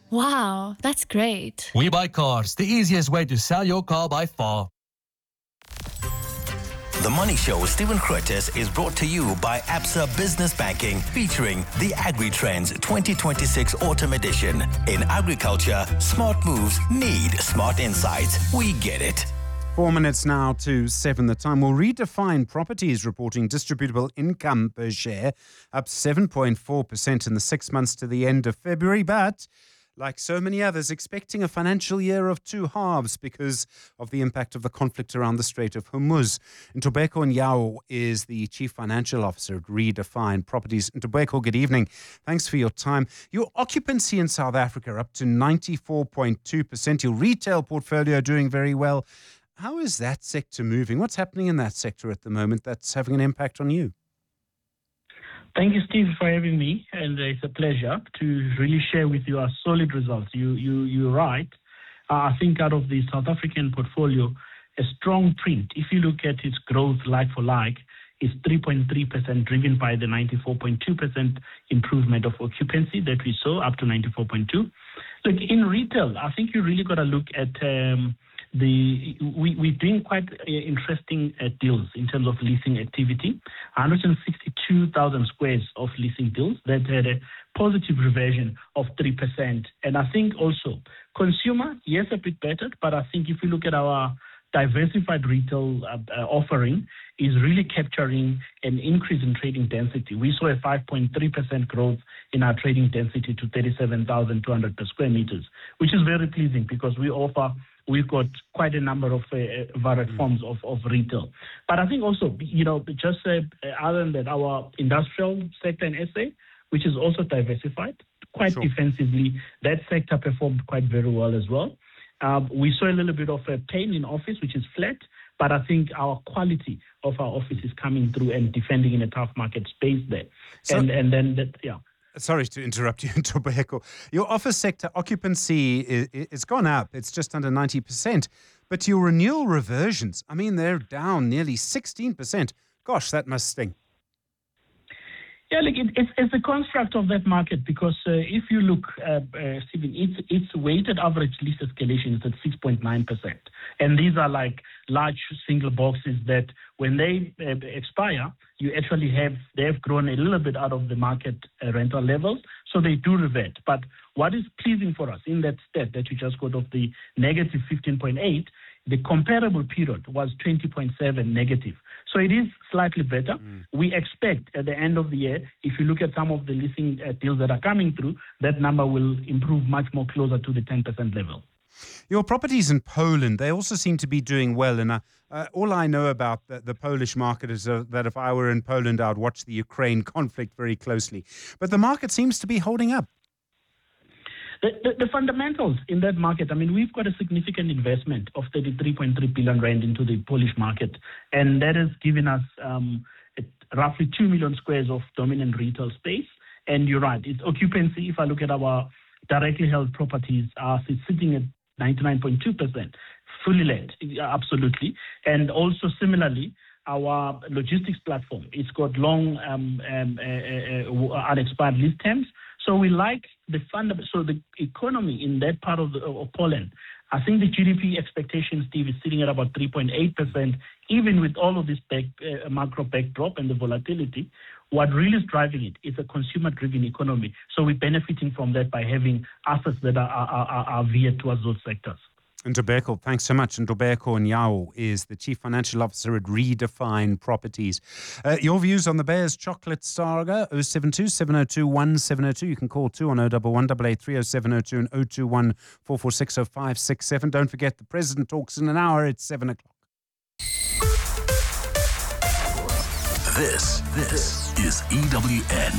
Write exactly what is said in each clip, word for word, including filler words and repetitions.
Wow, that's great. We Buy Cars, the easiest way to sell your car by far. The Money Show with Stephen Curtis is brought to you by Absa Business Banking, featuring the Agri-Trends twenty twenty-six Autumn Edition. In agriculture, smart moves need smart insights. We get it. Four minutes now to seven. The Time will redefine properties reporting distributable income per share up seven point four percent in the six months to the end of February, but like so many others, expecting a financial year of two halves because of the impact of the conflict around the Strait of Hormuz. Ntobeko Nyawo is the Chief Financial Officer at Redefine Properties. Ntobeko, good evening. Thanks for your time. Your occupancy in South Africa up to ninety-four point two percent. Your retail portfolio doing very well. How is that sector moving? What's happening in that sector at the moment that's having an impact on you? Thank you, Steve, for having me, and it's a pleasure to really share with you our solid results. You, you, you're right. Uh, I think out of the South African portfolio, a strong print, if you look at its growth like for like, is three point three percent, driven by the ninety-four point two percent improvement of occupancy that we saw, up to ninety-four point two. Look, in retail, I think you really got to look at um, the we, we're doing quite uh, interesting uh, deals in terms of leasing activity. one hundred sixty-two thousand squares of leasing deals that had a positive reversion of three percent. And I think also consumer, yes, a bit better, but I think if you look at our diversified retail uh, uh, offering, is really capturing an increase in trading density. We saw a five point three percent growth in our trading density to thirty-seven thousand two hundred per square meters, which is very pleasing because we offer, we've got quite a number of uh, varied mm. forms of, of retail. But I think also, you know, just uh, other than that, our industrial sector in S A, which is also diversified, quite sure. defensively, that sector performed quite very well as well. Um, we saw a little bit of a pain in office, which is flat, but I think our quality of our office is coming through and defending in a tough market space there. So, and and then, that, yeah. Sorry to interrupt you, Ntobeko. Your office sector occupancy is, is gone up. It's just under ninety percent. But your renewal reversions, I mean, they're down nearly sixteen percent. Gosh, that must sting. Yeah, look, it, it's, it's a construct of that market because uh, if you look, uh, uh, Stephen, its, its weighted average lease escalation is at six point nine percent. And these are like large single boxes that when they uh, expire, you actually have, they have grown a little bit out of the market uh, rental levels, so they do revert. But what is pleasing for us in that stat that you just got of the negative fifteen point eight, the comparable period was twenty point seven negative. So it is slightly better. Mm. We expect at the end of the year, if you look at some of the leasing uh, deals that are coming through, that number will improve much more closer to the ten percent level. Your properties in Poland, they also seem to be doing well. And uh, uh, all I know about the, the Polish market is uh, that if I were in Poland, I'd watch the Ukraine conflict very closely. But the market seems to be holding up. The, the, the fundamentals in that market, I mean, we've got a significant investment of thirty-three point three billion rand into the Polish market, and that has given us um, roughly two million squares of dominant retail space. And you're right, it's occupancy. If I look at our directly held properties, uh, it's sitting at ninety-nine point two percent, fully let, absolutely. And also similarly, our logistics platform, it's got long um, um, uh, uh, unexpired lease terms. So we like the fund, so the economy in that part of, the, of Poland, I think the G D P expectation, Steve, is sitting at about three point eight percent, even with all of this back, uh, macro backdrop and the volatility. What really is driving it is a consumer-driven economy. So we're benefiting from that by having assets that are, are, are, are veered towards those sectors. Ntobeko, thanks so much. Ntobeko Nyawo is the Chief Financial Officer at Redefine Properties. Uh, your views on the Bears chocolate saga, oh seven two, seven oh two, one seven oh two. You can call two on oh one one, eight eight three, oh seven oh two and oh two one, four four six, oh five six seven. Don't forget, the President talks in an hour at seven o'clock. This, this is E W N.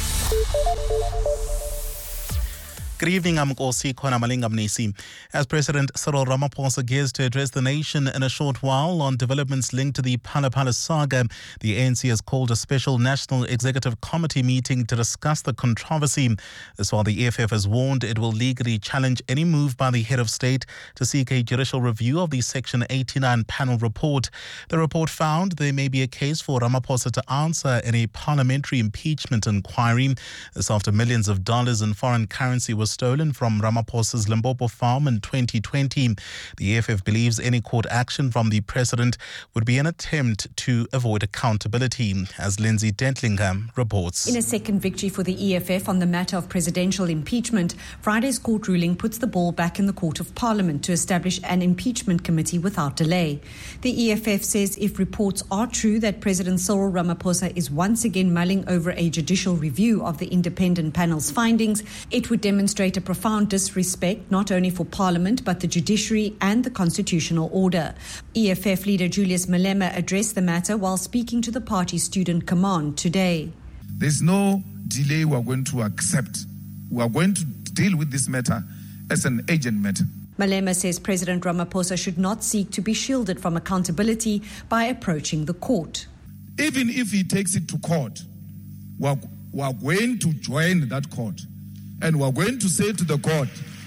Good evening, I'm Nkosi Malinga Mnisi. As President Cyril Ramaphosa gears to address the nation in a short while on developments linked to the Phala Phala saga, the A N C has called a special National Executive Committee meeting to discuss the controversy. This while the E F F has warned it will legally challenge any move by the head of state to seek a judicial review of the Section eighty-nine panel report. The report found there may be a case for Ramaphosa to answer in a parliamentary impeachment inquiry. This after millions of dollars in foreign currency was was stolen from Ramaphosa's Limpopo farm in twenty twenty. The E F F believes any court action from the president would be an attempt to avoid accountability, as Lindsay Dentlingham reports. In a second victory for the E F F on the matter of presidential impeachment, Friday's court ruling puts the ball back in the Court of Parliament to establish an impeachment committee without delay. The E F F says if reports are true that President Cyril Ramaphosa is once again mulling over a judicial review of the independent panel's findings, it would demonstrate a profound disrespect not only for Parliament but the judiciary and the constitutional order. E F F leader Julius Malema addressed the matter while speaking to the party's student command today. There's no delay we are going to accept. We are going to deal with this matter as an urgent matter. Malema says President Ramaphosa should not seek to be shielded from accountability by approaching the court. Even if he takes it to court, we are, we are going to join that court. And we are going to say to the court,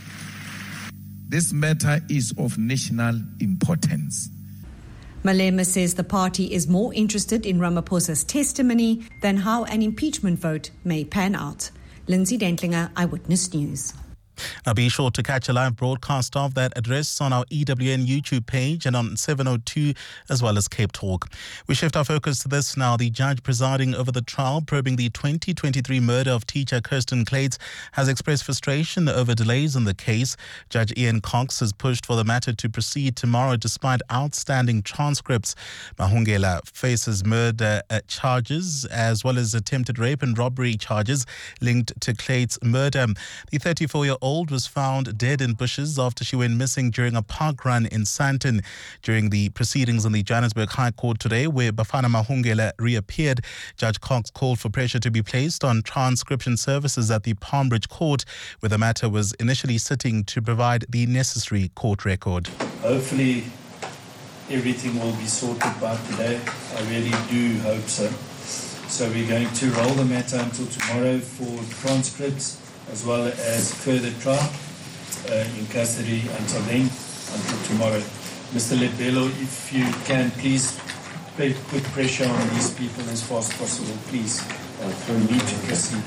this matter is of national importance. Malema says the party is more interested in Ramaphosa's testimony than how an impeachment vote may pan out. Lindsay Dentlinger, Eyewitness News. Now be sure to catch a live broadcast of that address on our E W N YouTube page and on seven oh two as well as Cape Talk. We shift our focus to this now. The judge presiding over the trial probing the twenty twenty-three murder of teacher Kirsten Clates has expressed frustration over delays in the case. Judge Ian Cox has pushed for the matter to proceed tomorrow despite outstanding transcripts. Mahungela faces murder uh, charges as well as attempted rape and robbery charges linked to Clates' murder. The thirty-four-year-old was found dead in bushes after she went missing during a park run in Sandton. During the proceedings in the Johannesburg High Court today, where Bafana Mahungela reappeared, Judge Cox called for pressure to be placed on transcription services at the Palmbridge Court, where the matter was initially sitting to provide the necessary court record. Hopefully everything will be sorted by today. I really do hope so. So we're going to roll the matter until tomorrow for transcripts, as well as further trial uh, in custody until then, until tomorrow. Mister Lebelo, if you can, please put pressure on these people as fast as possible, please, uh, for me to proceed.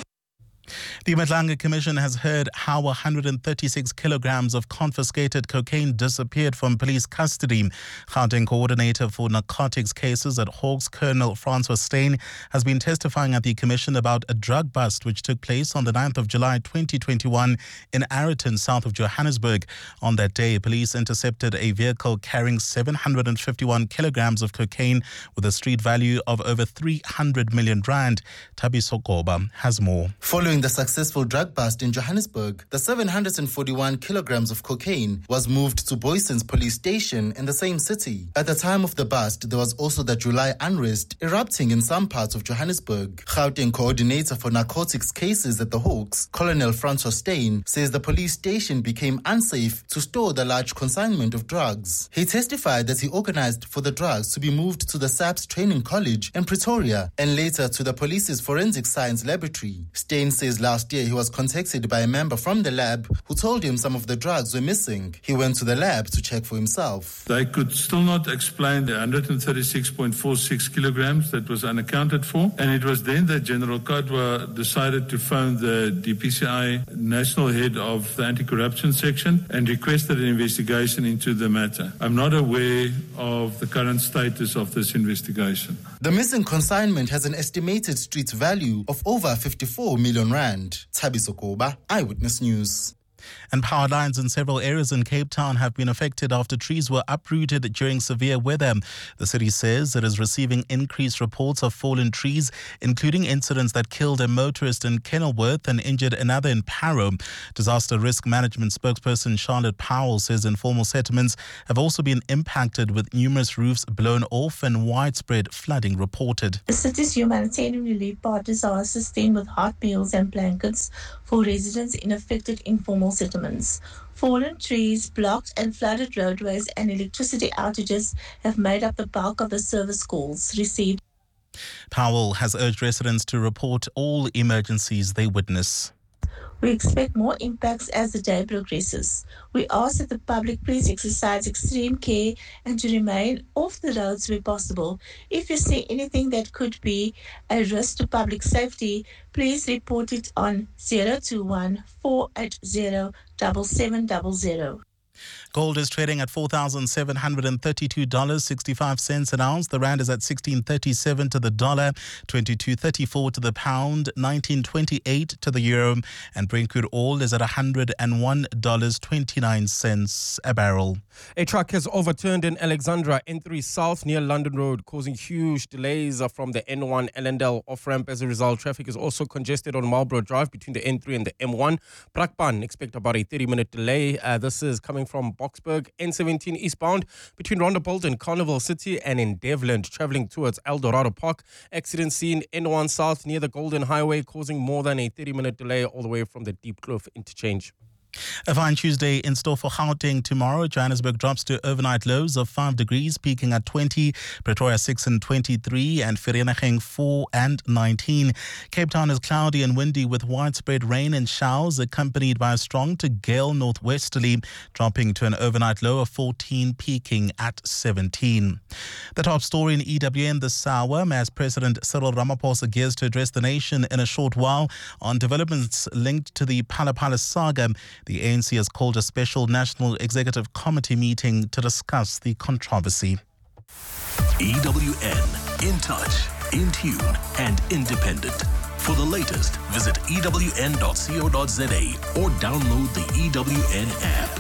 The Madlanga Commission has heard how one hundred thirty-six kilograms of confiscated cocaine disappeared from police custody. Gauteng coordinator for narcotics cases at Hawks, Colonel Francois Steyn, has been testifying at the Commission about a drug bust which took place on the ninth of July twenty twenty-one in Arreton, south of Johannesburg. On that day, police intercepted a vehicle carrying seven hundred fifty-one kilograms of cocaine with a street value of over three hundred million rand. Tabi Sokoba has more. Following the successful drug bust in Johannesburg, the seven hundred forty-one kilograms of cocaine was moved to Boyson's police station in the same city. At the time of the bust, there was also the July unrest erupting in some parts of Johannesburg. Gauteng coordinator for narcotics cases at the Hawks, Colonel Francois Steyn, says the police station became unsafe to store the large consignment of drugs. He testified that he organized for the drugs to be moved to the S A P S Training College in Pretoria and later to the police's forensic science laboratory. Steyn says last year he was contacted by a member from the lab who told him some of the drugs were missing. He went to the lab to check for himself. They could still not explain the one hundred thirty-six point four six kilograms that was unaccounted for, and it was then that General Kadwa decided to phone the D P C I national head of the anti-corruption section and requested an investigation into the matter. I'm not aware of the current status of this investigation. The missing consignment has an estimated street value of over fifty-four million rand. Tabi Sokoba, Eyewitness News. And power lines in several areas in Cape Town have been affected after trees were uprooted during severe weather. The city says it is receiving increased reports of fallen trees, including incidents that killed a motorist in Kenilworth and injured another in Parow. Disaster risk management spokesperson Charlotte Powell says informal settlements have also been impacted, with numerous roofs blown off and widespread flooding reported. The city's humanitarian relief partners are assisting with hot meals and blankets for residents in affected informal settlements. Fallen trees, blocked and flooded roadways and electricity outages have made up the bulk of the service calls received. Powell has urged residents to report all emergencies they witness. We expect more impacts as the day progresses. We ask that the public please exercise extreme care and to remain off the roads where possible. If you see anything that could be a risk to public safety, please report it on zero two one, four eight zero, seven seven zero zero. Gold is trading at four thousand seven hundred thirty-two dollars and sixty-five cents an ounce. The rand is at sixteen thirty-seven to the dollar, twenty-two thirty-four to the pound, nineteen twenty-eight to the euro, and Brent crude oil is at one hundred one dollars and twenty-nine cents a barrel. A truck has overturned in Alexandra N three South near London Road, causing huge delays from the N one Ellendale off-ramp. As a result, traffic is also congested on Marlborough Drive between the N three and the M one. Brakpan expect about a thirty-minute delay. Uh, this is coming from Boksburg, N seventeen eastbound between Rondebolt and Carnival City, and in Devland travelling towards El Dorado Park. Accident scene N one South near the Golden Highway, causing more than a thirty-minute delay all the way from the Deep Kloof interchange. A fine Tuesday in store for Gauteng tomorrow. Johannesburg drops to overnight lows of five degrees, peaking at twenty. Pretoria six and twenty-three, and Vereeniging four and nineteen. Cape Town is cloudy and windy with widespread rain and showers, accompanied by a strong to gale northwesterly, dropping to an overnight low of fourteen, peaking at seventeen. The top story in E W N this hour, as President Cyril Ramaphosa gears to address the nation in a short while on developments linked to the Phala Phala saga. The A N C has called a special National Executive Committee meeting to discuss the controversy. E W N, in touch, in tune and independent. For the latest, visit e w n dot co dot z a or download the E W N app.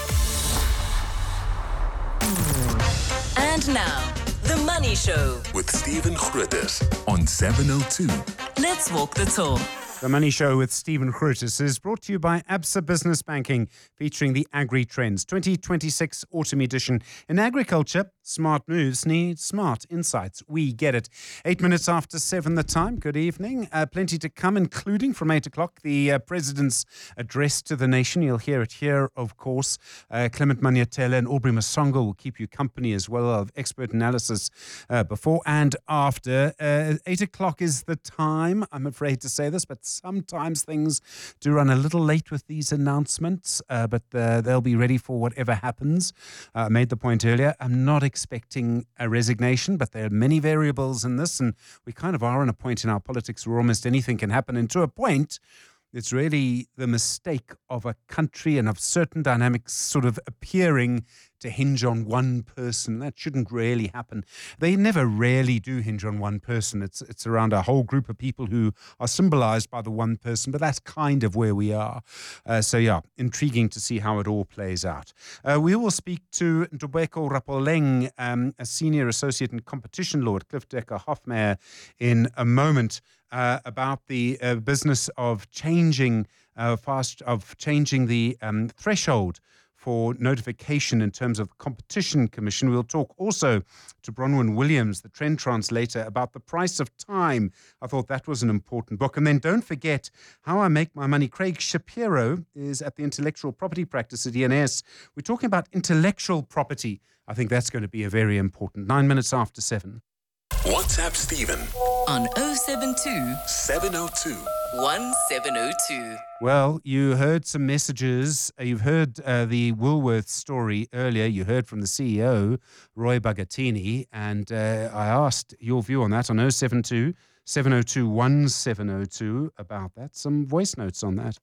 And now, The Money Show with Stephen Grootes on seven oh two. Let's walk the talk. The Money Show with Stephen Grootes is brought to you by Absa Business Banking, featuring the Agri Trends twenty twenty-six Autumn Edition. In agriculture, smart moves need smart insights. We get it. Eight minutes after seven the time. Good evening. Uh, plenty to come, including from eight o'clock, the uh, President's address to the nation. You'll hear it here, of course. Uh, Clement Manyatela and Aubrey Masongo will keep you company as well of expert analysis uh, before and after. Uh, eight o'clock is the time, I'm afraid to say this, but sometimes things do run a little late with these announcements, uh, but uh, they'll be ready for whatever happens. I uh, made the point earlier, I'm not expecting a resignation, but there are many variables in this, and we kind of are in a point in our politics where almost anything can happen. And to a point, it's really the mistake of a country and of certain dynamics sort of appearing to hinge on one person. That shouldn't really happen. They never really do hinge on one person. It's it's around a whole group of people who are symbolized by the one person, but that's kind of where we are. Uh, so yeah, intriguing to see how it all plays out. Uh, we will speak to Ntobeko Rapoleng, um, a senior associate in competition law at Cliff Decker Hofmeyr, in a moment. Uh, about the uh, business of changing uh, fast of changing the um, threshold for notification in terms of Competition Commission. We'll talk also to Bronwyn Williams, the trend translator, about the price of time. I thought that was an important book. And then don't forget How I Make My Money. Craig Shapiro is at the Intellectual Property Practice at E N S. We're talking about intellectual property. I think that's going to be a very important. Nine minutes after seven. WhatsApp Stephen on oh seven two, seven oh two, one seven oh two. Well, you heard some messages. You've heard uh, the Woolworths story earlier. You heard from the C E O, Roy Bagatini, and uh, I asked your view on that on oh seven two, seven oh two, one seven oh two about that. Some voice notes on that.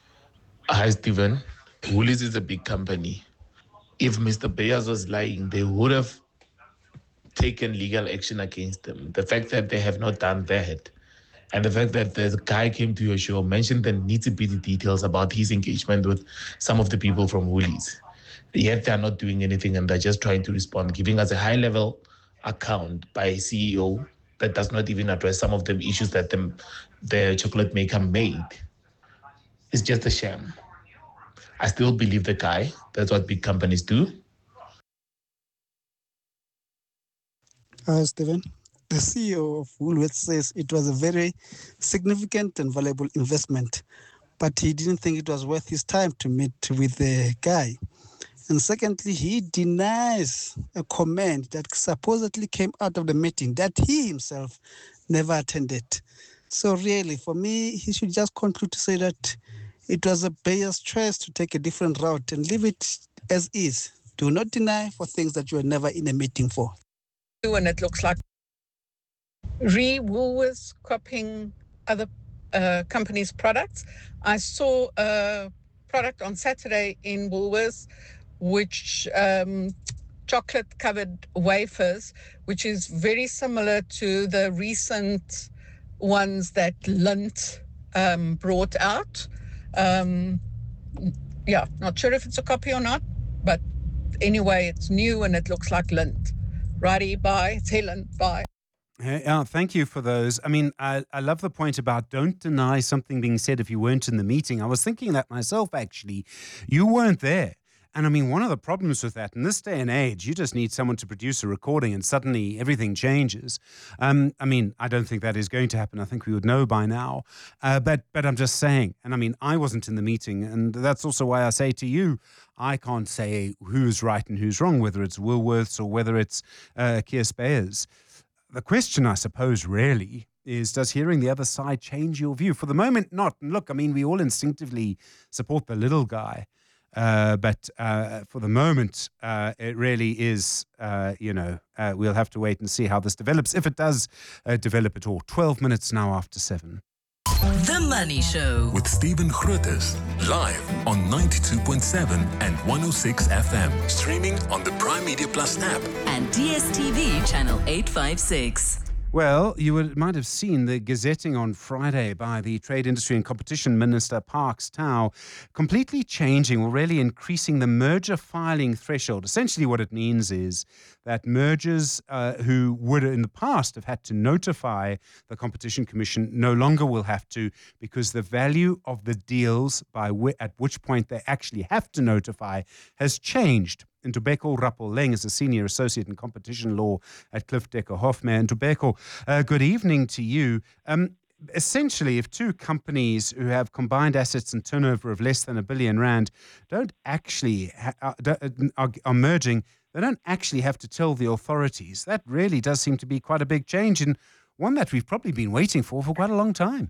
Hi, Stephen. Woolies is a big company. If Mister Beyers was lying, they would have taken legal action against them. The fact that they have not done that, and the fact that the guy came to your show, mentioned the nitty-bitty details about his engagement with some of the people from Woolies, yet they're not doing anything and they're just trying to respond, giving us a high-level account by a C E O that does not even address some of the issues that the, the chocolate maker made. It's just a sham. I still believe the guy. That's what big companies do. Hi, Stephen. The C E O of Woolworths says it was a very significant and valuable investment, but he didn't think it was worth his time to meet with the guy. And secondly, he denies a comment that supposedly came out of the meeting that he himself never attended. So really, for me, he should just conclude to say that It was a Bayer's choice to take a different route and leave it as is. Do not deny for things that you were never in a meeting for. And it looks like re Woolworths copying other uh, companies' products. I saw a product on Saturday in Woolworths, which um, chocolate-covered wafers, which is very similar to the recent ones that Lindt um, brought out. Um, yeah, not sure if it's a copy or not, but anyway, it's new and it looks like Lindt. Righty, bye. It's Helen, bye. Hey, uh, thank you for those. I mean, I, I love the point about don't deny something being said if you weren't in the meeting. I was thinking that myself, actually. You weren't there. And I mean, one of the problems with that, in this day and age, you just need someone to produce a recording and suddenly everything changes. Um, I mean, I don't think that is going to happen. I think we would know by now. Uh, but but I'm just saying, and I mean, I wasn't in the meeting, and that's also why I say to you, I can't say who's right and who's wrong, whether it's Woolworths or whether it's uh, Keir Speyers. The question, I suppose, really is, does hearing the other side change your view? For the moment, not. And look, I mean, we all instinctively support the little guy. Uh, but uh, for the moment, uh, it really is, uh, you know, uh, we'll have to wait and see how this develops, if it does uh, develop at all. twelve minutes now after seven. The Money Show. With Stephen Grootes, live on ninety-two point seven and one oh six F M. Streaming on the Prime Media Plus app. And D S T V channel eight fifty-six. Well, you would, might have seen the gazetting on Friday by the Trade, Industry and Competition Minister, Parks Tau, completely changing or really increasing the merger filing threshold. Essentially what it means is that mergers uh, who would in the past have had to notify the Competition Commission no longer will have to, because the value of the deals by w- at which point they actually have to notify has changed. And Ntobeko Rapoleng is a senior associate in competition law at Cliff Decker Hoffman. Ntobeko, uh, good evening to you. Um, essentially, if two companies who have combined assets and turnover of less than a billion rand don't actually ha- are, are merging, they don't actually have to tell the authorities. That really does seem to be quite a big change, and one that we've probably been waiting for for quite a long time.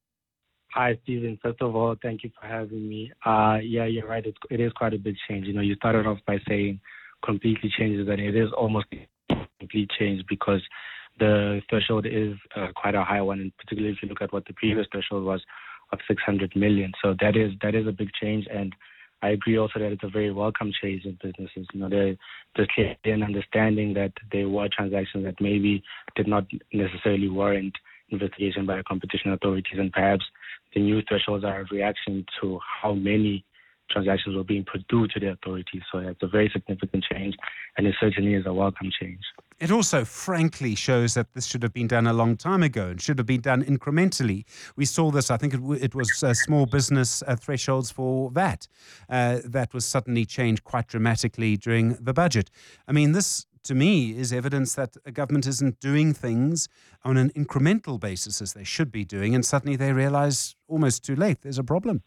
Hi, Stephen. First of all, thank you for having me. Uh, yeah, you're right. It's, it is quite a big change. You know, you started off by saying completely changes, and it is almost a complete change because the threshold is uh, quite a high one, and particularly if you look at what the previous threshold was of six hundred million. So that is that is a big change, and I agree also that it's a very welcome change in businesses. You know, there's clear an understanding that there were transactions that maybe did not necessarily warrant investigation by competition authorities, and perhaps the new thresholds are a reaction to how many transactions were being put through to the authorities. So it's a very significant change, and it certainly is a welcome change. It also, frankly, shows that this should have been done a long time ago and should have been done incrementally. We saw this, I think it, w- it was uh, small business uh, thresholds for V A T. Uh, that was suddenly changed quite dramatically during the budget. I mean, this, to me, is evidence that a government isn't doing things on an incremental basis as they should be doing, and suddenly they realize almost too late there's a problem.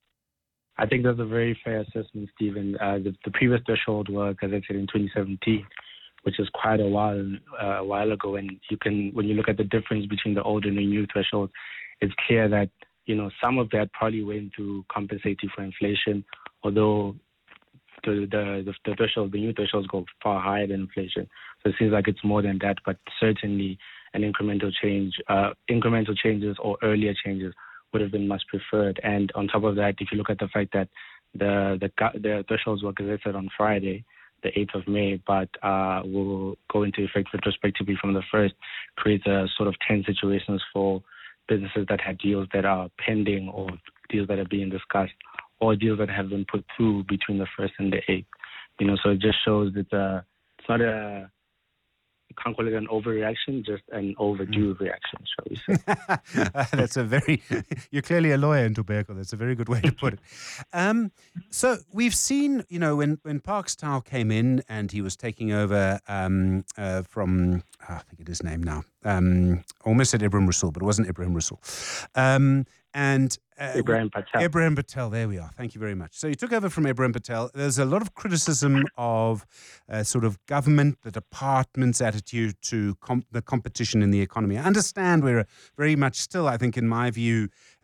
I think that's a very fair assessment, Stephen. Uh, the, the previous threshold was gazetted in twenty seventeen, which is quite a while uh, a while ago. And you can, when you look at the difference between the old and the new thresholds, it's clear that you know some of that probably went to compensating for inflation, although the the the, the threshold, the new thresholds go far higher than inflation. So it seems like it's more than that, but certainly an incremental change, uh, incremental changes or earlier changes would have been much preferred. And on top of that, if you look at the fact that the the, the thresholds were gazetted on Friday, the eighth of May, but uh, will go into effect retrospectively from the first, creates a sort of ten situations for businesses that had deals that are pending or deals that are being discussed or deals that have been put through between the first and the eighth. You know, so it just shows that uh, it's not a, you can't call it an overreaction, just an overdue mm. reaction, shall we say. That's a very, you're clearly a lawyer in Ntobeko. That's a very good way to put it. Um, so we've seen, you know, when, when Parks Tau came in and he was taking over um, uh, from, oh, I think it is named now, um, almost said Ibrahim Rasool, but it wasn't Ibrahim Rasool. Um, and uh, Ibrahim Patel. Ibrahim Patel, there we are. Thank you very much. So you took over from Ibrahim Patel. There's a lot of criticism of uh, sort of government, the department's attitude to com- the competition in the economy. I understand we're very much still, I think, in my view,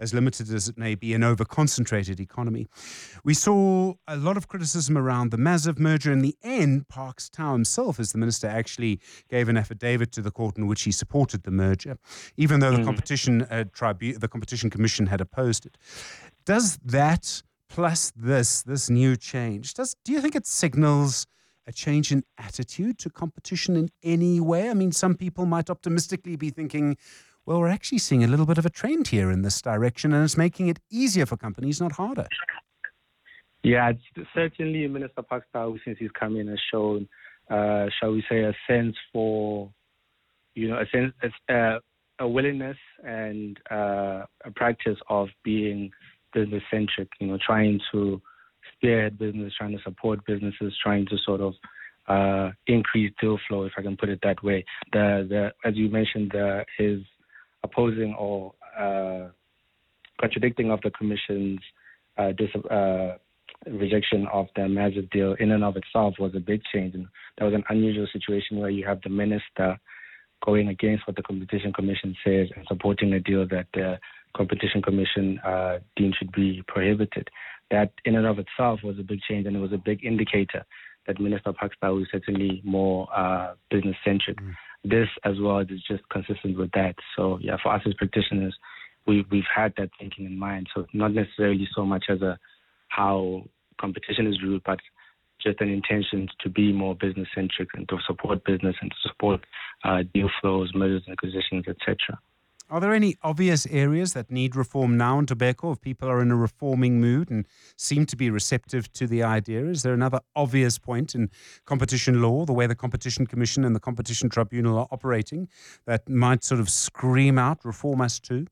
as limited as it may be, an over-concentrated economy. We saw a lot of criticism around the Maziv merger. In the end, Parks Tau himself, as the minister, actually gave an affidavit to the court in which he supported the merger, even though the Mm. competition uh, tribu- the competition commission had opposed it. Does that plus this this new change, does do you think it signals a change in attitude to competition in any way? I mean, some people might optimistically be thinking, well, we're actually seeing a little bit of a trend here in this direction, and it's making it easier for companies, not harder. Yeah, it's certainly Minister Parks Tau, since he's come in, has shown, uh, shall we say, a sense for, you know, a sense, uh, a willingness and uh, a practice of being business-centric, you know, trying to spearhead business, trying to support businesses, trying to sort of uh, increase deal flow, if I can put it that way. The, the as you mentioned, the, his opposing or uh, contradicting of the Commission's uh, dis- uh, rejection of the Maziv deal in and of itself was a big change. And that was an unusual situation where you have the minister going against what the Competition Commission says and supporting a deal that the Competition Commission uh, deemed should be prohibited. That in and of itself was a big change, and it was a big indicator that Minister Parks Tau is certainly more uh, business-centric. Mm. This as well is just consistent with that. So yeah, for us as practitioners, we, we've had that thinking in mind. So not necessarily so much as a how competition is viewed, but just an intention to be more business-centric and to support business and to support uh, deal flows, mergers and acquisitions, et cetera. Are there any obvious areas that need reform now in tobacco if people are in a reforming mood and seem to be receptive to the idea? Is there another obvious point in competition law, the way the Competition Commission and the Competition Tribunal are operating, that might sort of scream out, reform us too?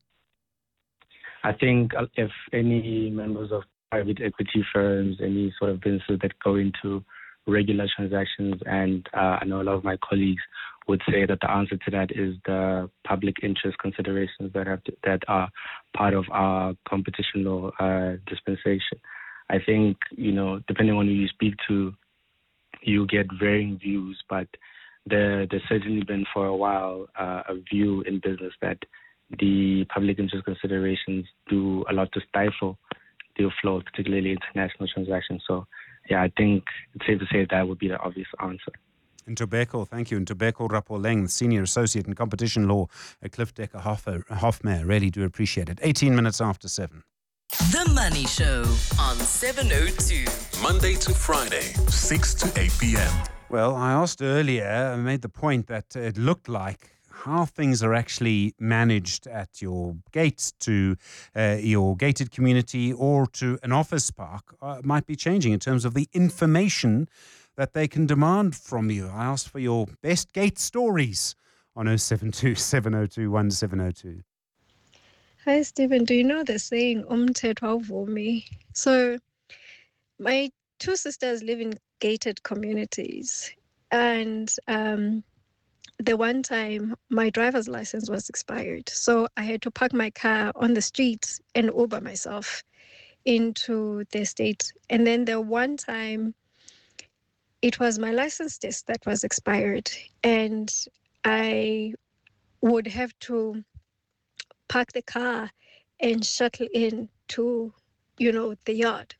I think if any members of private equity firms, any sort of businesses that go into regular transactions, and uh, I know a lot of my colleagues would say that the answer to that is the public interest considerations that have to, that are part of our competition law uh, dispensation. I think, you know, depending on who you speak to, you get varying views, but there, there's certainly been for a while uh, a view in business that the public interest considerations do a lot to stifle deal flow, particularly international transactions. So, yeah, I think it's safe to say that would be the obvious answer. In Tobacco, thank you. In Tobacco, Rapoleng, Senior Associate in Competition Law at Cliff Decker Hoffmeyer. Really do appreciate it. eighteen minutes after seven. The Money Show on seven oh two. Monday to Friday, six to eight p.m. Well, I asked earlier, I made the point that it looked like how things are actually managed at your gates to uh, your gated community or to an office park uh, might be changing in terms of the information that they can demand from you. I asked for your best gate stories on oh seven two, seven oh two, one seven oh two. Hi, Stephen. Do you know the saying, umthetho awuvumi? So my two sisters live in gated communities. And um, the one time my driver's license was expired. So I had to park my car on the street and Uber myself into the estate. And then the one time it was my license test that was expired, and I would have to park the car and shuttle in to, you know, the yard.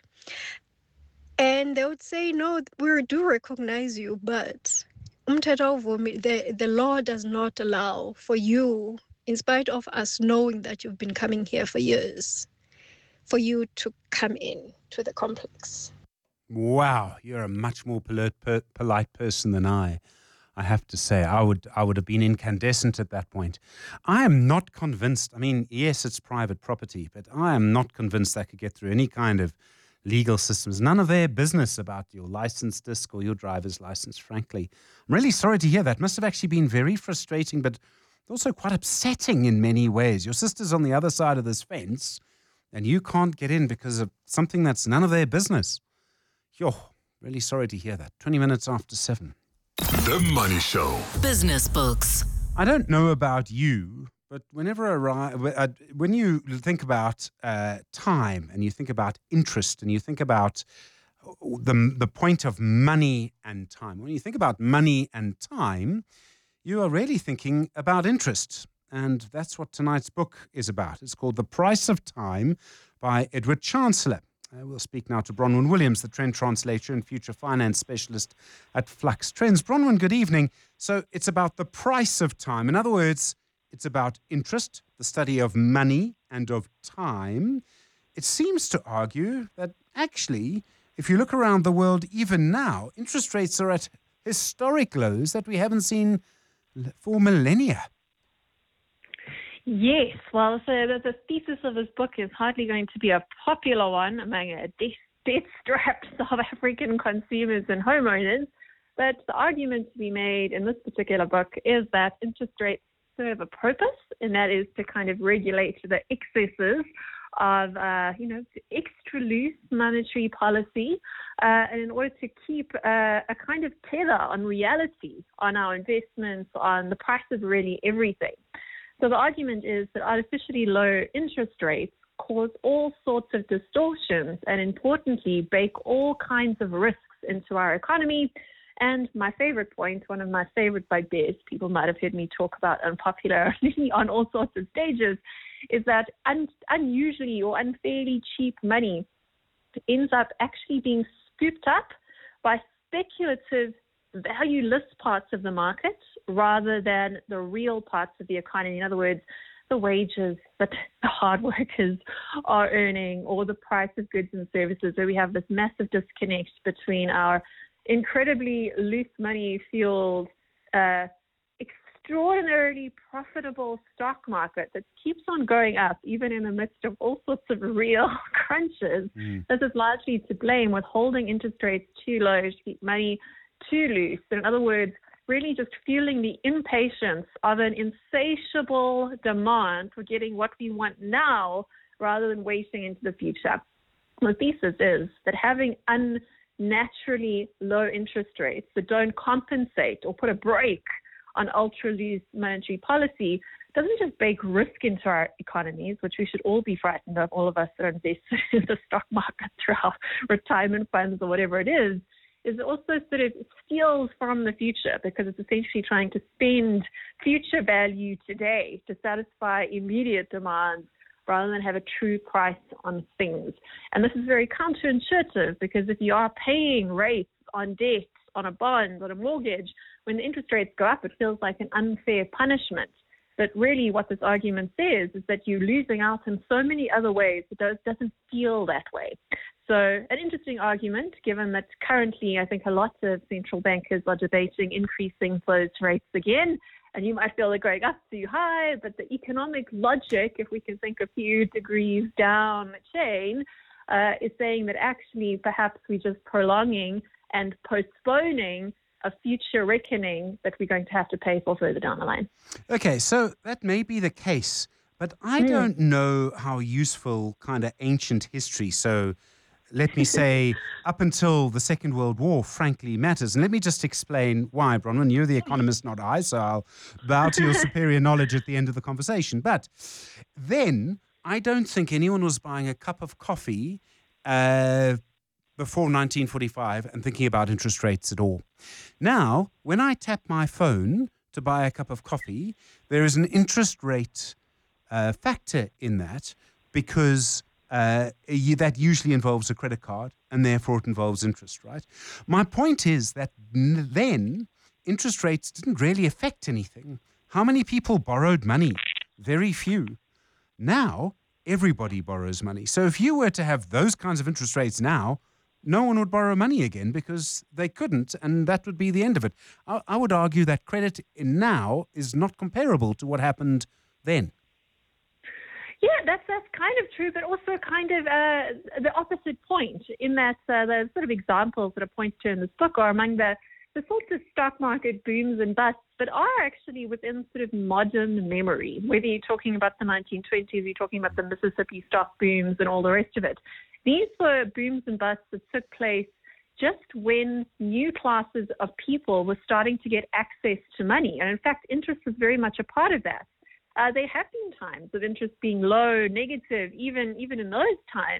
And they would say, no, we do recognize you, but the, the law does not allow for you, in spite of us knowing that you've been coming here for years, for you to come in to the complex. Wow, you're a much more polite, per, polite person than I. I have to say, I would I would have been incandescent at that point. I am not convinced. I mean, yes, it's private property, but I am not convinced I could get through any kind of legal systems. None of their business about your license disc or your driver's license, frankly. I'm really sorry to hear that. Must have actually been very frustrating, but also quite upsetting in many ways. Your sister's on the other side of this fence, and you can't get in because of something that's none of their business. Yo, really sorry to hear that. twenty minutes after seven. The Money Show. Business Books. I don't know about you, but whenever I, when you think about uh, time and you think about interest and you think about the, the point of money and time, when you think about money and time, you are really thinking about interest. and that's what tonight's book is about. It's called The Price of Time by Edward Chancellor. Uh, we'll speak now to Bronwyn Williams, the trend translator and future finance specialist at Flux Trends. Bronwyn, good evening. So it's about the price of time. In other words, it's about interest, the study of money and of time. It seems to argue that actually, if you look around the world even now, interest rates are at historic lows that we haven't seen for millennia. Yes, well, so the, the thesis of this book is hardly going to be a popular one among uh, debt-strapped South African consumers and homeowners, but the argument to be made in this particular book is that interest rates serve a purpose, and that is to kind of regulate the excesses of, uh, you know, extra loose monetary policy, uh, and in order to keep uh, a kind of tether on reality, on our investments, on the price of really everything. So the argument is that artificially low interest rates cause all sorts of distortions and, importantly, bake all kinds of risks into our economy. And my favorite point, one of my favorite bugbears, people might have heard me talk about unpopularly on all sorts of stages, is that un- unusually or unfairly cheap money ends up actually being scooped up by speculative, valueless parts of the market rather than the real parts of the economy. In other words, the wages that the hard workers are earning or the price of goods and services, where we have this massive disconnect between our incredibly loose money-fueled, uh, extraordinarily profitable stock market that keeps on going up even in the midst of all sorts of real crunches. Mm. This is largely to blame with holding interest rates too low to keep money too loose. So in other words, really just fueling the impatience of an insatiable demand for getting what we want now rather than waiting into the future. The thesis is that having unnaturally low interest rates that don't compensate or put a brake on ultra-loose monetary policy doesn't just bake risk into our economies, which we should all be frightened of, all of us that are invested in the stock market through our retirement funds or whatever it is, is also sort of steals from the future because it's essentially trying to spend future value today to satisfy immediate demands rather than have a true price on things. And this is very counterintuitive because if you are paying rates on debt, on a bond, on a mortgage, when the interest rates go up, it feels like an unfair punishment. But really what this argument says is that you're losing out in so many other ways that it doesn't feel that way. So an interesting argument, given that currently I think a lot of central bankers are debating increasing those rates again. And you might feel they're going up too high, but the economic logic, if we can think a few degrees down the chain, uh, is saying that actually perhaps we're just prolonging and postponing a future reckoning that we're going to have to pay for further down the line. Okay, so that may be the case, but I mm. don't know how useful kind of ancient history, so let me say up until the Second World War, frankly, matters. And let me just explain why, Bronwyn. You're the economist, not I, so I'll bow to your superior knowledge at the end of the conversation. But then I don't think anyone was buying a cup of coffee uh, before nineteen forty-five and thinking about interest rates at all. Now, when I tap my phone to buy a cup of coffee, there is an interest rate uh, factor in that because uh, you, that usually involves a credit card and therefore it involves interest, right? My point is that n- then interest rates didn't really affect anything. How many people borrowed money? Very few. Now, everybody borrows money. So if you were to have those kinds of interest rates now, no one would borrow money again because they couldn't, and that would be the end of it. I, I would argue that credit in now is not comparable to what happened then. Yeah, that's that's kind of true, but also kind of uh, the opposite point in that uh, the sort of examples that are pointed to in this book are among the, the sorts of stock market booms and busts that are actually within sort of modern memory, whether you're talking about the nineteen twenties, you're talking about the Mississippi stock booms and all the rest of it. These were booms and busts that took place just when new classes of people were starting to get access to money. And in fact, interest was very much a part of that. Uh, there have been times of interest being low, negative, even even in those times.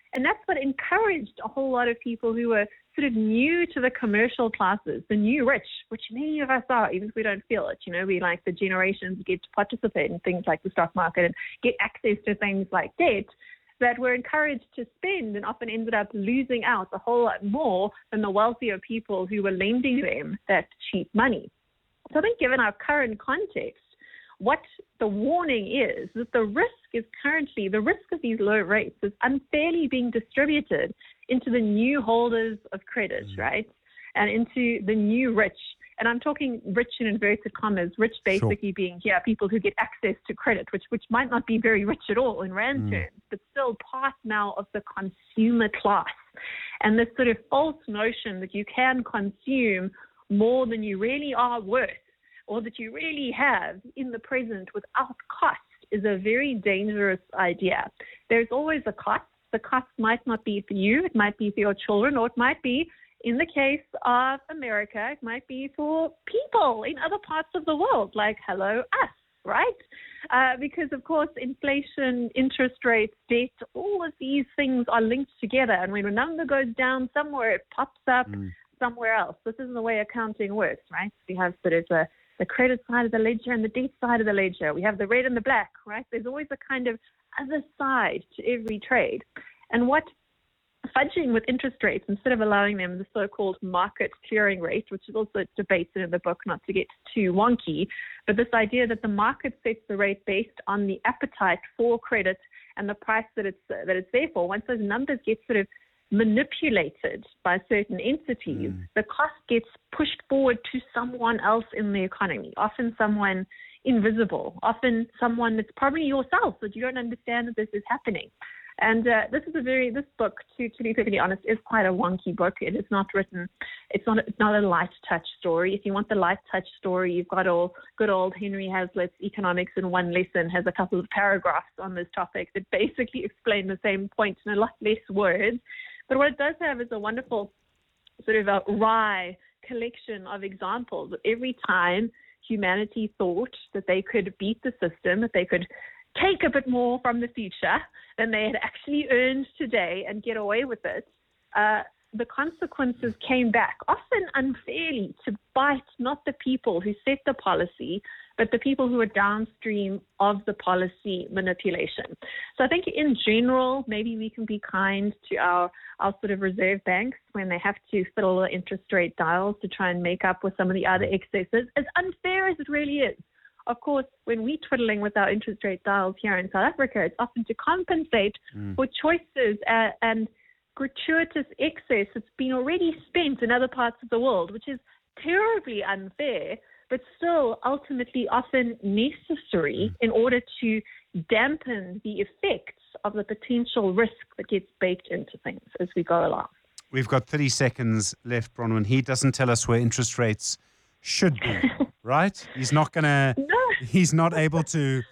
And that's what encouraged a whole lot of people who were sort of new to the commercial classes, the new rich, which many of us are, even if we don't feel it. You know, we like the generations get to participate in things like the stock market and get access to things like debt, that were encouraged to spend and often ended up losing out a whole lot more than the wealthier people who were lending them that cheap money. So I think given our current context, what the warning is, that the risk is currently, the risk of these low rates is unfairly being distributed into the new holders of credit, right? And into the new rich. And I'm talking rich in inverted commas, rich basically sure. being, yeah, people who get access to credit, which which might not be very rich at all in rand mm. terms, but still part now of the consumer class. And this sort of false notion that you can consume more than you really are worth, or that you really have in the present without cost, is a very dangerous idea. There's always a cost. The cost might not be for you, it might be for your children, or it might be, in the case of America, it might be for people in other parts of the world, like, hello, us, right? Uh, because, of course, inflation, interest rates, debt, all of these things are linked together. And when a number goes down somewhere, it pops up mm. somewhere else. This isn't the way accounting works, right? We have sort of the, the credit side of the ledger and the debt side of the ledger. We have the red and the black, right? There's always a kind of other side to every trade. And what fudging with interest rates, instead of allowing them the so-called market clearing rate, which is also debated in the book, not to get too wonky, but this idea that the market sets the rate based on the appetite for credit and the price that it's uh, that it's there for. Once those numbers get sort of manipulated by certain entities, mm. the cost gets pushed forward to someone else in the economy, often someone invisible, often someone that's probably yourself, that you don't understand that this is happening. And uh, this is a very, this book, to, to be perfectly honest, is quite a wonky book. It is not written, it's not, it's not a light touch story. If you want the light touch story, you've got all good old Henry Hazlitt's Economics in One Lesson, has a couple of paragraphs on this topic that basically explain the same point in a lot less words. But what it does have is a wonderful sort of a wry collection of examples. Every time humanity thought that they could beat the system, that they could take a bit more from the future than they had actually earned today and get away with it, uh, the consequences came back, often unfairly, to bite not the people who set the policy, but the people who are downstream of the policy manipulation. So I think in general, maybe we can be kind to our, our sort of reserve banks when they have to fiddle the interest rate dials to try and make up with some of the other excesses, as unfair as it really is. Of course, when we're twiddling with our interest rate dials here in South Africa, it's often to compensate mm. for choices uh, and gratuitous excess that's been already spent in other parts of the world, which is terribly unfair, but still ultimately often necessary mm. in order to dampen the effects of the potential risk that gets baked into things as we go along. We've got thirty seconds left, Bronwyn. He doesn't tell us where interest rates should be, right? He's not going to, no. he's not able to,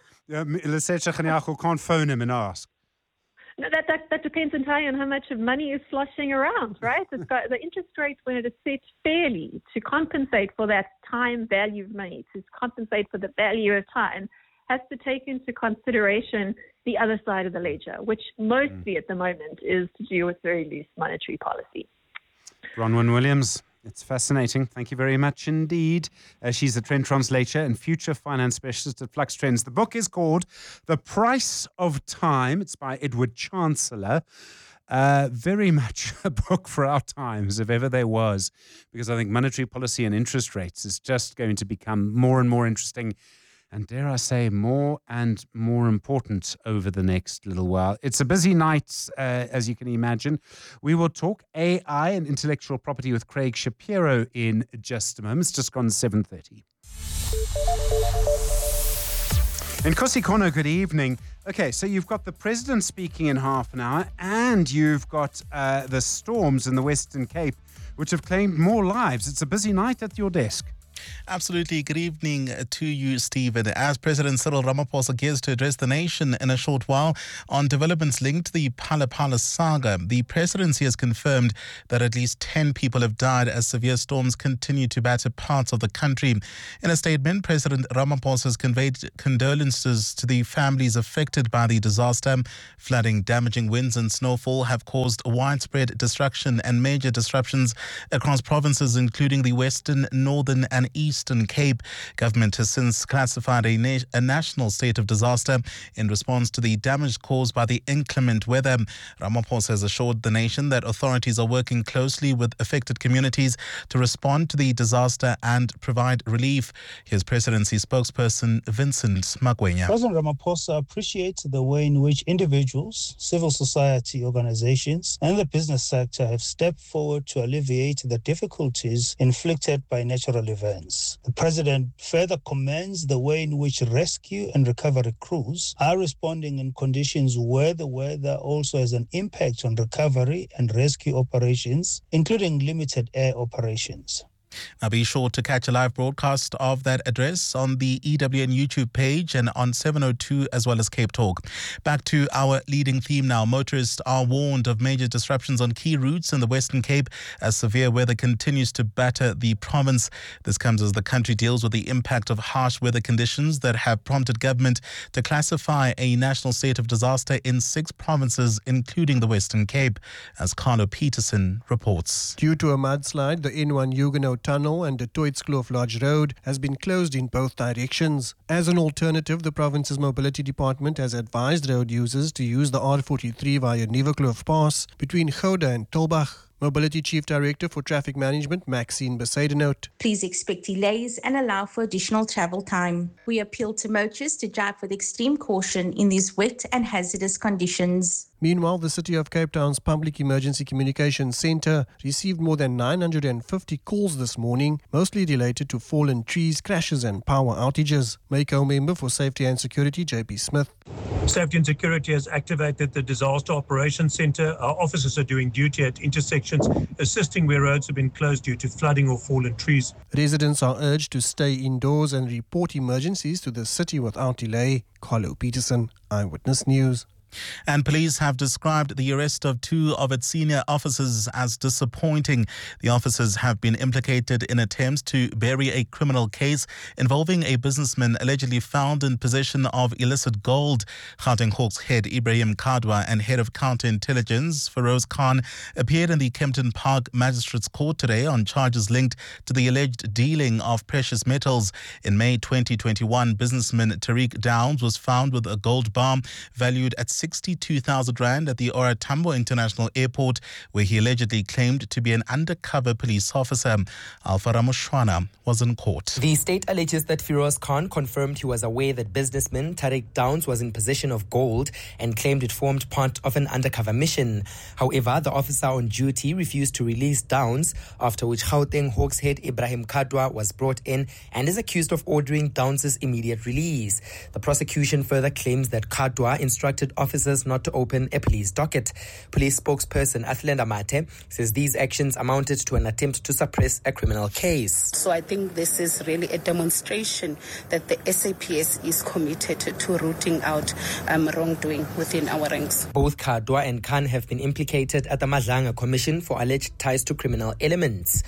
uh, can't phone him and ask. No, that, that that depends entirely on how much of money is sloshing around, right? It's got, the interest rate, when it is set fairly to compensate for that time value of money, to compensate for the value of time, has to take into consideration the other side of the ledger, which mostly mm. at the moment is to do with very loose monetary policy. Bronwyn Williams. It's fascinating. Thank you very much indeed. Uh, she's a trend translator and future finance specialist at Flux Trends. The book is called The Price of Time. It's by Edward Chancellor. Uh, very much a book for our times, if ever there was, because I think monetary policy and interest rates is just going to become more and more interesting and, dare I say, more and more important over the next little while. It's a busy night, uh, as you can imagine. We will talk A I and intellectual property with Craig Shapiro in just a moment. It's just gone seven thirty. And Nkosi Kono, good evening. Okay, so you've got the president speaking in half an hour, and you've got uh, the storms in the Western Cape, which have claimed more lives. It's a busy night at your desk. Absolutely. Good evening to you, Stephen. As President Cyril Ramaphosa gears to address the nation in a short while on developments linked to the Phala Phala saga, the presidency has confirmed that at least ten people have died as severe storms continue to batter parts of the country. In a statement, President Ramaphosa has conveyed condolences to the families affected by the disaster. Flooding, damaging winds and snowfall have caused widespread destruction and major disruptions across provinces, including the Western, Northern and Eastern Cape. Government has since classified a, na- a national state of disaster in response to the damage caused by the inclement weather. Ramaphosa has assured the nation that authorities are working closely with affected communities to respond to the disaster and provide relief. Here's presidency spokesperson Vincent Magwenya. President Ramaphosa appreciates the way in which individuals, civil society organizations and the business sector have stepped forward to alleviate the difficulties inflicted by natural events. The President further commends the way in which rescue and recovery crews are responding in conditions where the weather also has an impact on recovery and rescue operations, including limited air operations. Now be sure to catch a live broadcast of that address on the E W N YouTube page and on seven oh two as well as Cape Talk. Back to our leading theme now. Motorists are warned of major disruptions on key routes in the Western Cape as severe weather continues to batter the province. This comes as the country deals with the impact of harsh weather conditions that have prompted government to classify a national state of disaster in six provinces, including the Western Cape, as Carlo Peterson reports. Due to a mudslide, the N one Huguenot Tunnel and the Toitskloof Lodge Road has been closed in both directions. As an alternative, the province's mobility department has advised road users to use the R forty-three via Nieuwekloof Pass between Gouda and Tulbagh. Mobility Chief Director for Traffic Management, Maxine Besaidenout. Please expect delays and allow for additional travel time. We appeal to motorists to drive with extreme caution in these wet and hazardous conditions. Meanwhile, the City of Cape Town's Public Emergency Communications Centre received more than nine hundred fifty calls this morning, mostly related to fallen trees, crashes and power outages. Mako member for Safety and Security, J P Smith. Safety and Security has activated the Disaster Operations Centre. Our officers are doing duty at intersections, assisting where roads have been closed due to flooding or fallen trees. Residents are urged to stay indoors and report emergencies to the city without delay. Carlo Peterson, Eyewitness News. And police have described the arrest of two of its senior officers as disappointing. The officers have been implicated in attempts to bury a criminal case involving a businessman allegedly found in possession of illicit gold. Gauteng Hawks head Ibrahim Kadwa and head of counterintelligence Feroz Khan appeared in the Kempton Park Magistrates Court today on charges linked to the alleged dealing of precious metals. In May twenty twenty-one, businessman Tariq Downs was found with a gold bar valued at sixty-two thousand rand at the Ora Tambo International Airport, where he allegedly claimed to be an undercover police officer. Alpha Ramoshwana was in court. The state alleges that Feroz Khan confirmed he was aware that businessman Tariq Downs was in possession of gold and claimed it formed part of an undercover mission. However, the officer on duty refused to release Downs, after which Gauteng Hawks head Ibrahim Kadwa was brought in and is accused of ordering Downs' immediate release. The prosecution further claims that Kadwa instructed officers not to open a police docket. Police spokesperson Athlenda Mate says these actions amounted to an attempt to suppress a criminal case. So I think this is really a demonstration that the S A P S is committed to rooting out um, wrongdoing within our ranks. Both Kadwa and Khan have been implicated at the Madlanga Commission for alleged ties to criminal elements.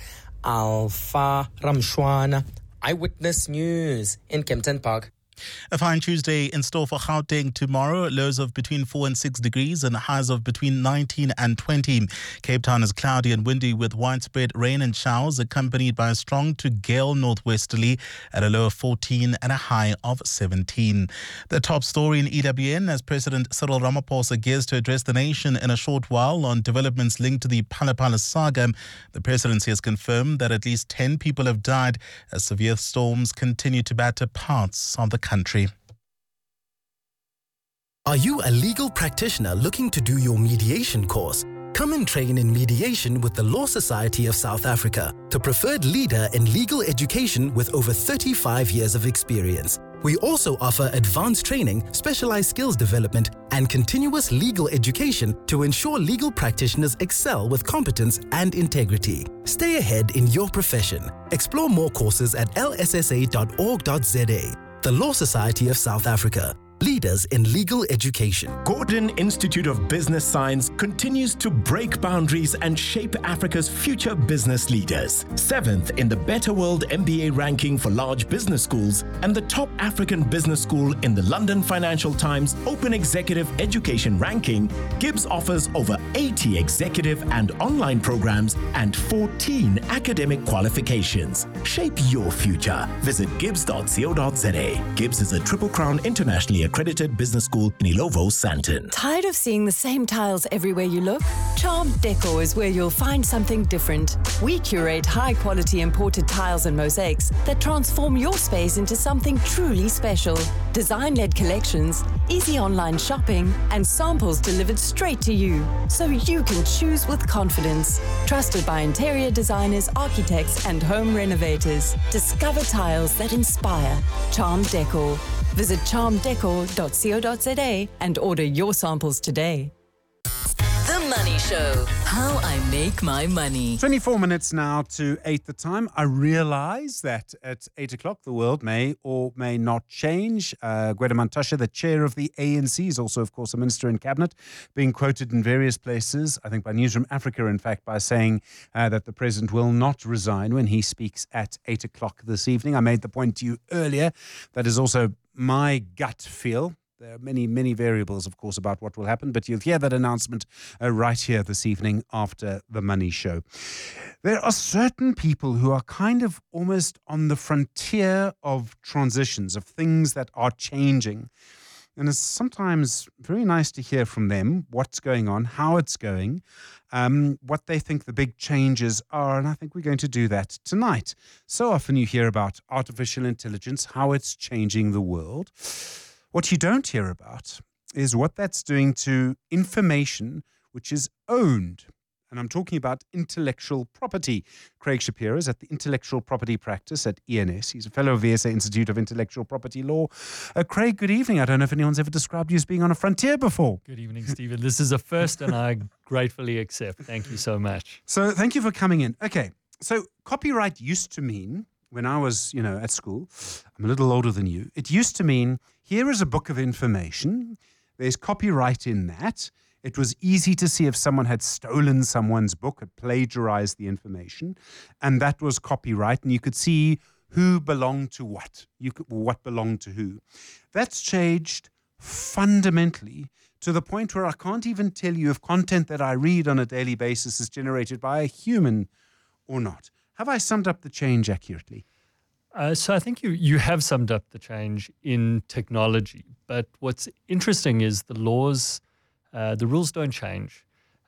Alpha Ramshwana, Eyewitness News in Kempton Park. A fine Tuesday in store for Gauteng tomorrow. Lows of between four and six degrees and highs of between nineteen and twenty. Cape Town is cloudy and windy with widespread rain and showers accompanied by a strong to gale northwesterly at a low of fourteen and a high of seventeen. The top story in E W N as President Cyril Ramaphosa gears to address the nation in a short while on developments linked to the Phala Phala saga. The presidency has confirmed that at least ten people have died as severe storms continue to batter parts of the country. country. Are you a legal practitioner looking to do your mediation course? Come and train in mediation with the Law Society of South Africa, the preferred leader in legal education with over thirty-five years of experience. We also offer advanced training, specialized skills development, and continuous legal education to ensure legal practitioners excel with competence and integrity. Stay ahead in your profession. Explore more courses at l s s a dot org dot z a. The Law Society of South Africa. Leaders in legal education. Gordon Institute of Business Science continues to break boundaries and shape Africa's future business leaders. Seventh in the Better World M B A ranking for large business schools and the top African business school in the London Financial Times Open Executive Education ranking, Gibbs offers over eighty executive and online programs and fourteen academic qualifications. Shape your future. Visit gibbs dot co dot z a. Gibbs is a Triple Crown internationally accredited business school in Ilovo, Sandton. Tired of seeing the same tiles everywhere you look? Charmed Decor is where you'll find something different. We curate high-quality imported tiles and mosaics that transform your space into something truly special. Design-led collections, easy online shopping, and samples delivered straight to you, so you can choose with confidence. Trusted by interior designers, architects, and home renovators. Discover tiles that inspire. Charmed Decor. Visit charmed decor dot co dot z a and order your samples today. The Money Show. How I make my money. twenty-four minutes now to eight the time. I realize that at eight o'clock the world may or may not change. Uh, Gwede Mantashe, the chair of the A N C, is also, of course, a minister in cabinet, being quoted in various places, I think by Newsroom Africa, in fact, by saying uh, that the president will not resign when he speaks at eight o'clock this evening. I made the point to you earlier. That is also my gut feel. There are many, many variables, of course, about what will happen, but you'll hear that announcement uh, right here this evening after the Money Show. There are certain people who are kind of almost on the frontier of transitions, of things that are changing. And it's sometimes very nice to hear from them what's going on, how it's going, um, what they think the big changes are. And I think we're going to do that tonight. So often you hear about artificial intelligence, how it's changing the world. What you don't hear about is what that's doing to information which is owned. And I'm talking about intellectual property. Craig Shapiro is at the Intellectual Property Practice at E N S. He's a fellow of the S A Institute of Intellectual Property Law. Uh, Craig, good evening. I don't know if anyone's ever described you as being on a frontier before. Good evening, Stephen. This is a first and I gratefully accept. Thank you so much. So thank you for coming in. Okay, so copyright used to mean, when I was, you know, at school, I'm a little older than you, it used to mean, here is a book of information. There's copyright in that. It was easy to see if someone had stolen someone's book, had plagiarized the information, and that was copyright, and you could see who belonged to what, you could, what belonged to who. That's changed fundamentally to the point where I can't even tell you if content that I read on a daily basis is generated by a human or not. Have I summed up the change accurately? Uh, so I think you you have summed up the change in technology. But what's interesting is the laws, uh, the rules don't change.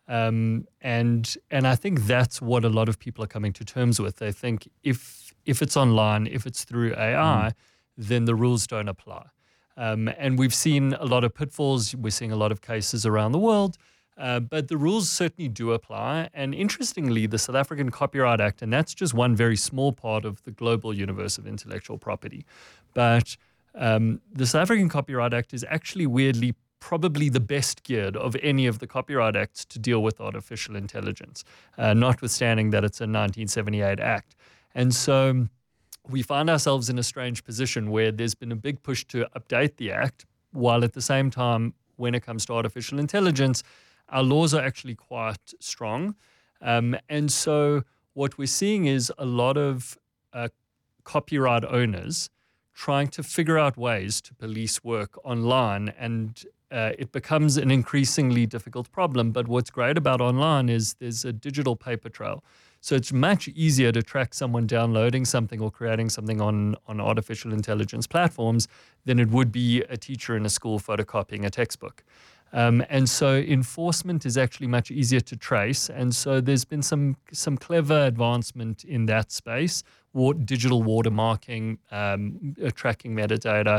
Um, and and I think that's what a lot of people are coming to terms with. They think if if it's online, if it's through A I, mm. then the rules don't apply. Um, and we've seen a lot of pitfalls. We're seeing a lot of cases around the world. Uh, but the rules certainly do apply. And interestingly, the South African Copyright Act, and that's just one very small part of the global universe of intellectual property. But um, the South African Copyright Act is actually weirdly probably the best geared of any of the copyright acts to deal with artificial intelligence, uh, notwithstanding that it's a nineteen seventy-eight act. And so we find ourselves in a strange position where there's been a big push to update the act, while at the same time, when it comes to artificial intelligence, our laws are actually quite strong. Um, and so what we're seeing is a lot of uh, copyright owners trying to figure out ways to police work online, and uh, it becomes an increasingly difficult problem. But what's great about online is there's a digital paper trail. So it's much easier to track someone downloading something or creating something on, on artificial intelligence platforms than it would be a teacher in a school photocopying a textbook. Um, and so enforcement is actually much easier to trace. And so there's been some some clever advancement in that space, War, digital watermarking, um, uh, tracking metadata,